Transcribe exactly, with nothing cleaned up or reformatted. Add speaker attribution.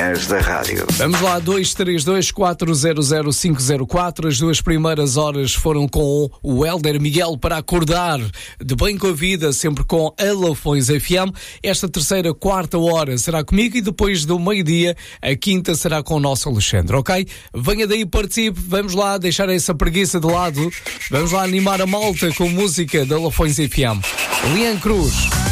Speaker 1: Manhãs da Rádio.
Speaker 2: Vamos lá, dois três dois, quatro zero zero, cinco zero quatro. As duas primeiras horas foram com o Hélder Miguel para acordar de bem com a vida, sempre com a Lafões F M. Esta terceira, quarta hora será comigo e depois do meio-dia, a quinta será com o nosso Alexandre, ok? Venha daí, participe, vamos lá deixar essa preguiça de lado, vamos lá animar a malta com música da Lafões F M. Lian Cruz.